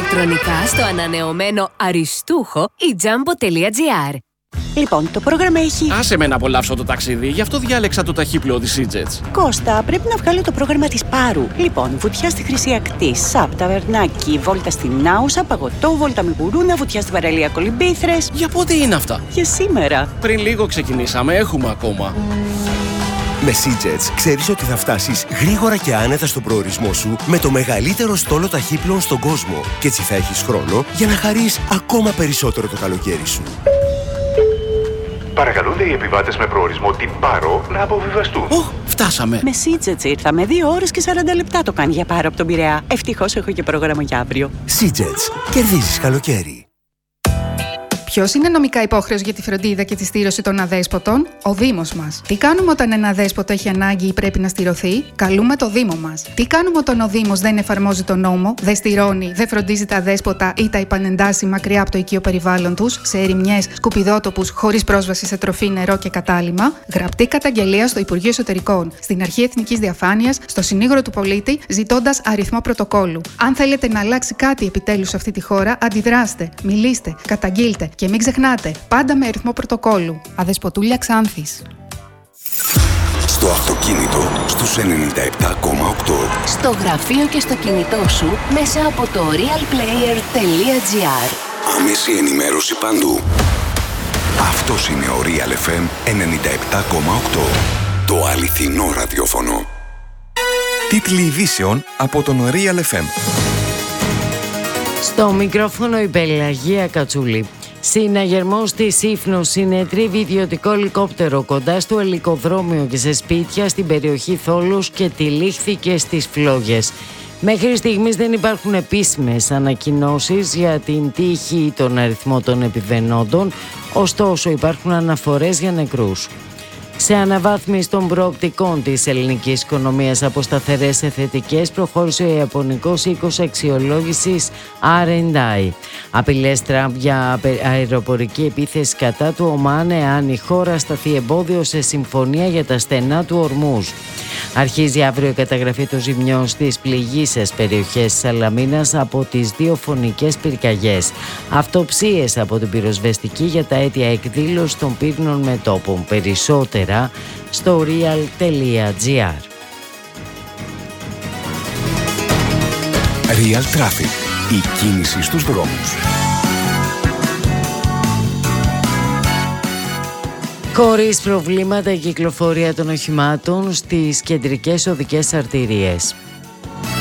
ηλεκτρονικά στο ανανεωμένο αριστούχο ή jumbo.gr. Λοιπόν, το πρόγραμμα έχει... Άσε με να απολαύσω το ταξίδι, γι' αυτό διάλεξα το ταχύπλοο της EasyJet. Κώστα, πρέπει να βγάλω το πρόγραμμα της Πάρου. Λοιπόν, βουτιά στη Χρυσή Ακτή, ΣΑΠ, ταβερνάκι, βόλτα στην Άουσα, παγωτό, βόλτα με γουρούνα, βουτιά στην παραλία Κολυμπήθρες. Για πότε είναι αυτά? Για σήμερα. Πριν λίγο ξεκινήσαμε, έχουμε ακόμα. Με EasyJet ξέρεις ότι θα φτάσεις γρήγορα και άνετα στον προορισμό σου με το μεγαλύτερο στόλο ταχύπλοων στον κόσμο. Και έτσι θα έχεις χρόνο για να χαρείς ακόμα περισσότερο το καλοκαίρι σου. Παρακαλούνται οι επιβάτες με προορισμό την Πάρο να αποβιβαστούν. Φτάσαμε. Με EasyJet ήρθαμε. 2 ώρες και 40 λεπτά το κάνει για Πάρο από τον Πειραιά. Ευτυχώς έχω και πρόγραμμα για αύριο. EasyJet. Κερδίζεις καλοκαίρι. Ποιος είναι νομικά υπόχρεος για τη φροντίδα και τη στήρωση των αδέσποτων? Ο Δήμος μας. Τι κάνουμε όταν ένα αδέσποτο έχει ανάγκη ή πρέπει να στηρωθεί? Καλούμε το Δήμο μας. Τι κάνουμε όταν ο Δήμος δεν εφαρμόζει τον νόμο, δεν στηρώνει, δεν φροντίζει τα αδέσποτα ή τα επανεντάσσει μακριά από το οικείο περιβάλλον τους, σε ερημιές, σκουπιδότοπους, χωρίς πρόσβαση σε τροφή, νερό και κατάλυμμα? Γραπτή καταγγελία στο Υπουργείο Εσωτερικών, στην Αρχή Εθνικής Διαφάνειας, στο Συνήγορο του Πολίτη, ζητώντας αριθμό πρωτοκόλλου. Αν θέλετε να αλλάξει κάτι επιτέλους σε αυτή τη χώρα, αντιδράστε, μιλήστε, καταγγείλτε. Και μην ξεχνάτε, πάντα με αριθμό πρωτοκόλλου. Αδεσποτούλια Ξάνθης. Στο αυτοκίνητο, στους 97,8. Στο γραφείο και στο κινητό σου μέσα από το realplayer.gr. Άμεση ενημέρωση παντού. Αυτός είναι ο Real FM 97,8. Το αληθινό ραδιόφωνο. Τίτλοι ειδήσεων από τον Real FM. Στο μικρόφωνο η Πελαγία Κατσούλη. Συναγερμός της ύφνος συνετρίβει ιδιωτικό ελικόπτερο κοντά στο ελικοδρόμιο και σε σπίτια στην περιοχή Θόλους και τυλίχθηκε στις φλόγες. Μέχρι στιγμής δεν υπάρχουν επίσημες ανακοινώσεις για την τύχη ή τον αριθμό των επιβενόντων, ωστόσο υπάρχουν αναφορές για νεκρούς. Σε αναβάθμιση των προοπτικών της ελληνικής οικονομίας από σταθερές σε θετικές προχώρησε ο Ιαπωνικός οίκος αξιολόγησης R&I. Απειλές Τραμπ για αεροπορική επίθεση κατά του Ομάν εάν η χώρα σταθεί εμπόδιο σε συμφωνία για τα στενά του Ορμούζ. Αρχίζει αύριο η καταγραφή των ζημιών στις πληγείσες περιοχές της Σαλαμίνας από τις 2 φωνικές πυρκαγιές. Αυτοψίες από την πυροσβεστική για τα αίτια εκδήλωση των πύρνων μετώπων. Περισσότερα στο real.gr. Real Traffic. Η κίνηση στους δρόμους. Χωρίς προβλήματα η κυκλοφορία των οχημάτων στις κεντρικές οδικές αρτηρίες.